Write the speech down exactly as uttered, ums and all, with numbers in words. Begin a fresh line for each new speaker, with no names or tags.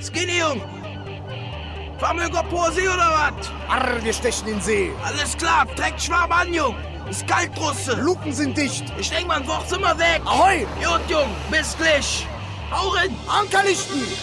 Skinny, Jung. Fahren wir über See oder was?
Arr, wir stechen in See.
Alles klar, trägt Schwab an, Jung. Ist kalt, Russe.
Luken sind dicht.
Ich denk mal, ein Woch sind wir weg.
Ahoi.
Gut, Jung, bis gleich. Hau rein.
Ankerlichten.